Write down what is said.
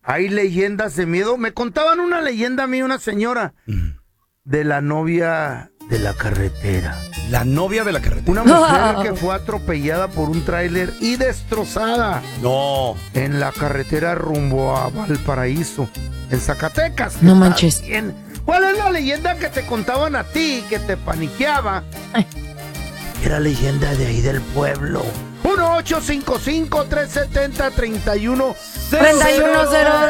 Hay leyendas de miedo. Me contaban una leyenda a mí, una señora, de la novia de la carretera. La novia de la carretera. Una mujer que fue atropellada por un tráiler y destrozada. No. En la carretera rumbo a Valparaíso, en Zacatecas. No manches. ¿Cuál es la leyenda que te contaban a ti, que te paniqueaba? Era leyenda de ahí del pueblo. 1-855-370-3100.